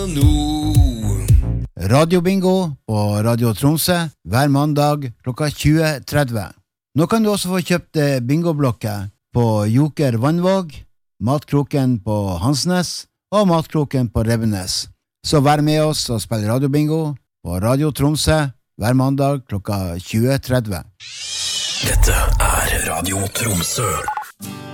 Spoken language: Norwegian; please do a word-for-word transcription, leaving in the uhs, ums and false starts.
no. Radio Bingo på Radio Tromsø hver mandag klokka tjue tretti. Nå kan du også få kjøpt bingoblokker på Joker Vannvåg, Matkroken på Hansnes og Matkroken på Rebbenes. Så vær med oss og spill Radio Bingo på Radio Tromsø hver mandag klokka tjue tretti. Dette er Radio Tromsø.